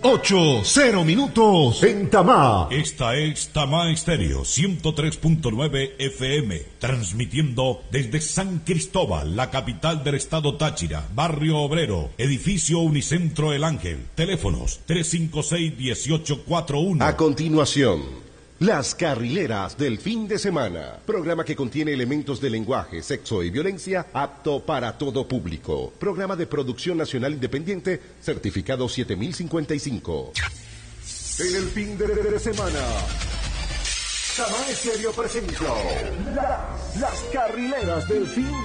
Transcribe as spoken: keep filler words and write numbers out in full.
ocho cero minutos en Tamá. Esta es Tamá Estéreo ciento tres punto nueve F M, transmitiendo desde San Cristóbal, la capital del estado Táchira, barrio Obrero, edificio Unicentro El Ángel. Teléfonos tres cinco seis, uno ocho cuatro uno. A continuación, Las Carrileras del Fin de Semana, programa que contiene elementos de lenguaje, sexo y violencia apto para todo público. Programa de producción nacional independiente, certificado siete mil cincuenta y cinco. En el fin de semana, Tamá Estéreo presenta Las, las Carrileras del Fin de